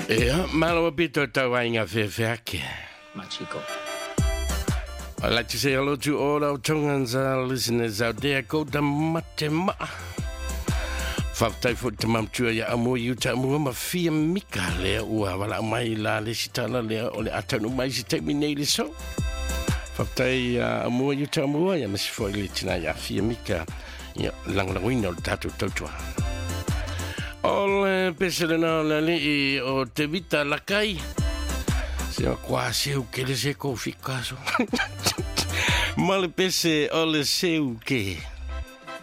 Ja, malo bit tawainga feake. Machiko. I'd like to say hello to all our Tongans listeners out there. Go to Matema. Whaftai fo te mamtua ia amu i uta amu ma fia mika lea ua wala mai la le sitala lea o le atanu mai si teimi nei le so. Whaftai amu i uta amu ia masi fo ili tina ia fia mika ia langlanguina o le tatu tautua. O le peselena o le li o te vita lakai. Se o kwa seu ke le se ko fikaso. Ma le pese o le seu ke.